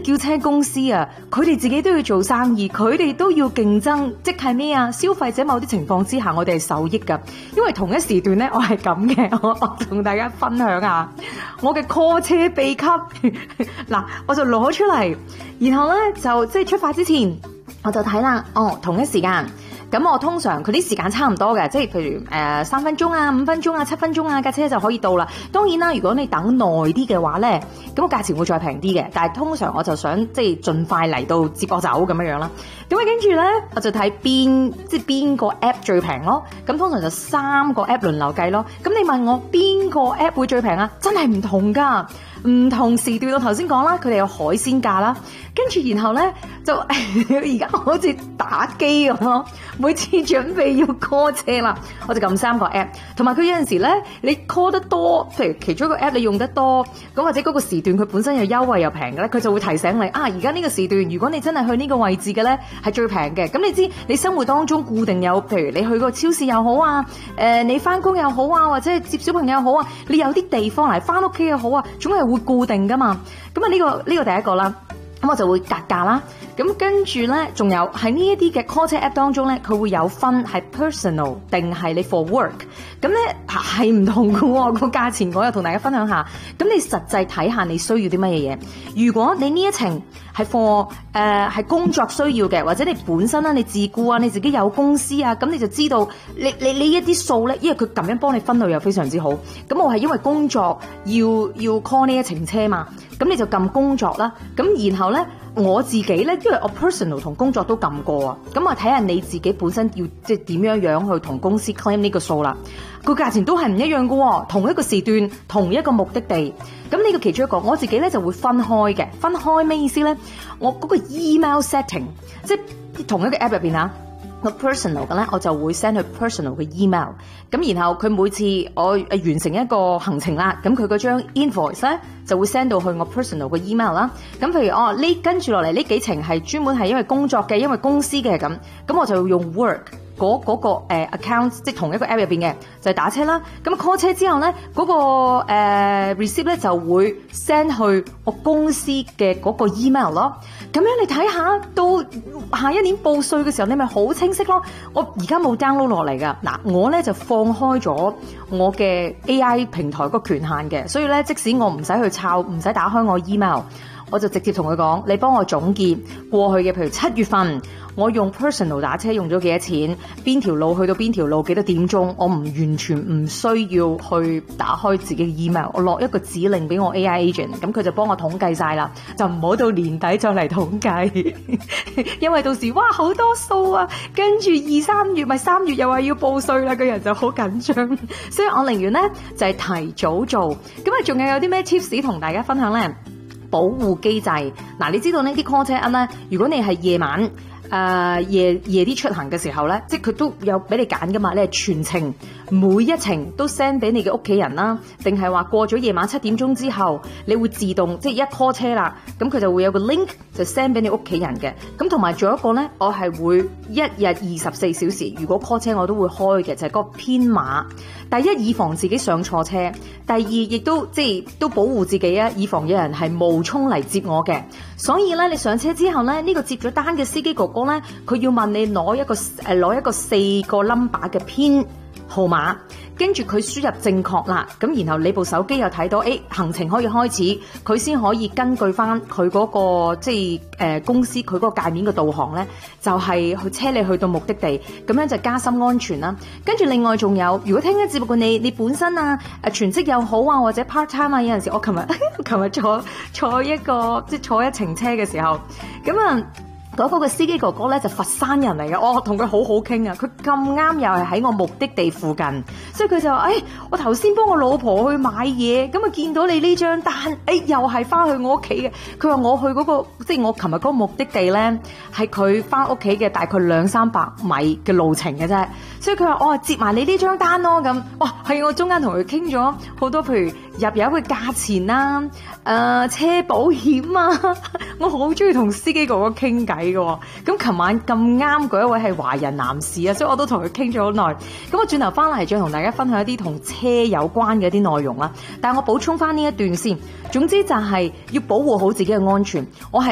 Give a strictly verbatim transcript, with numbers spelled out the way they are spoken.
叫車公司啊，佢哋自己都要做生意，佢哋都要競爭，即係咩啊？消費者某啲情況之下，我哋係受益噶。因為同一時段咧，我係咁嘅，我我同大家分享下我嘅 call 車秘笈。嗱，我就攞出嚟，然後咧就即係出發之前，我就睇啦。哦，同一時間。咁我通常佢啲時間差唔多嘅，即係譬如誒三分鐘啊、五分鐘啊、七分鐘啊，架車就可以到啦。當然啦，如果你等耐啲嘅話咧，咁個價錢會再平啲嘅。但係通常我就想即係盡快嚟到接我走咁樣樣啦。咁啊跟住咧，我就睇邊即係邊個 app 最平咯。咁通常就三個 app 輪流計咯。咁你問我邊個 app 會最平啊？真係唔同㗎。唔同時段，我頭先講啦，佢哋有海鮮價啦，跟住然後咧就而家好似打機咁咯，每次準備要 call 車啦，我就撳三個 app， 同埋佢有陣時咧，你 call 得多，譬如其中一個 app 你用得多，咁或者嗰個時段佢本身有優惠又平嘅咧，佢就會提醒你啊，而家呢個時段如果你真係去呢個位置嘅咧係最平嘅。咁你知你生活當中固定有，譬如你去個超市又好啊，誒、呃、你翻工又好啊，或者係接小朋友又好啊，你有啲地方嚟翻屋企又好啊，總係會固定噶嘛。咁啊呢個呢個第一個啦，咁我就會格價啦。咁跟住咧，仲有喺呢一啲嘅 call 車 app 當中咧，佢會有分係 personal 定係你 for work。咁咧係唔同嘅喎，個價錢我又同大家分享下。咁你實際睇下你需要啲乜嘢嘢。如果你呢一程係 for 誒係工作需要嘅，或者你本身啦你自雇啊，你自己有公司啊，咁你就知道你你你一啲數咧，因為佢咁樣幫你分類又非常之好。咁我係因為工作要要 call 呢一程車嘛，咁你就撳工作啦。咁然後咧我自己咧，因為我 personal 同工作都撳過啊，咁我睇下你自己本身要即係點樣樣去同公司 claim 呢個數啦。個價錢都係唔一樣嘅喎，同一個時段，同一個目的地。咁呢個其中一個，我自己咧就會分開嘅。分開咩意思咧？我嗰個 email setting， 即係同一個 app 入邊啊。個 personal 嘅咧，我就會 send 去 personal 嘅 email。咁然後佢每次我完成一個行程啦，咁佢嗰張 invoice 咧就會 send 到去我 personal 嘅 email 啦。咁譬如哦，呢跟住落嚟呢幾程係專門係因為工作嘅，因為公司嘅咁，咁我就要用 work 嗰嗰、嗰個、呃、account， 即係同一個 app 入邊嘅就係打車啦。咁 call 車之後咧，嗰、嗰個、呃、receipt 咧就會 send 去我公司嘅嗰個 email 咯。咁樣你睇下，到下一年報稅嘅時候，你咪好清晰咯。我而家冇 download 落嚟噶，嗱我咧就放開咗我嘅 A I 平台個權限嘅，所以咧即使我唔使去抄，唔使打開我 email， 我就直接同佢講，你幫我總結過去嘅，譬如七月份我用 personal 打車用咗幾多錢，邊條路去到邊條路幾多點鐘，我唔完全唔需要去打開自己嘅 email， 我落一個指令俾我 A I agent， 咁佢就幫我統計晒啦，就唔好到年底再嚟統計，因為到時哇好多數啊，跟住二三月咪三月又話要報稅啦，個人就好緊張，所以我寧願咧就係、是、提早做。咁啊仲有有啲咩 tips 同大家分享咧？保護機制嗱，你知道呢啲 call 車 app 咧，如果你係夜晚。誒、呃、夜夜啲出行嘅時候咧，即係佢都有俾你揀噶嘛，你係全程每一程都 send 俾你嘅屋企人啦，定係話過咗夜晚七點鐘之後，你會自動即係一 call 車啦，咁佢就會有個 link 就 send 俾你屋企人嘅。咁同埋仲有一個咧，我係會一日二十四小時，如果 call 車我都會開嘅，就係、是、嗰個編碼。第一，以防自己上錯車；第二，亦都即係都保護自己啊，以防有人係冒充嚟接我嘅。所以咧，你上車之後咧，呢、這個接咗單嘅司機哥哥咧，佢要問你攞一個誒攞一個四個 number 嘅編號碼，跟住佢輸入正確啦，咁然後你部手機又睇到，誒行程可以開始，佢先可以根據翻佢嗰個即係誒、呃、公司佢嗰個界面嘅導航咧，就係、是、去車你去到目的地，咁樣就加深安全啦。跟住另外仲有，如果聽緊節目嘅你，你本身啊誒全職又好啊，或者 part time 啊，有陣時我琴日琴日坐坐一個即係坐一程車嘅時候，咁啊。嗰個嘅司機哥哥咧就佛山人嚟嘅，我同佢好好傾啊！佢咁啱又係喺我目的地附近，所以佢就話：誒、哎，我頭先幫我老婆去買嘢，咁啊見到你呢張單，誒、哎、又係翻去我屋企嘅。佢話我去嗰、那個，即係我琴日嗰個目的地咧，係佢翻屋企嘅大概兩三百米嘅路程嘅啫。所以佢話我話接埋你呢張單咯，咁哇係我中間同佢傾咗好多，譬如入油嘅價錢啦，誒、呃、車保險啊，我好中意同司機哥哥傾偈。咁琴晚咁啱嗰一位係華人男士啊，所以我都同佢傾咗好耐。咁我轉頭翻嚟再同大家分享一啲同車有關嘅一啲內容啦。但係我補充翻呢一段先。總之就係要保護好自己嘅安全。我係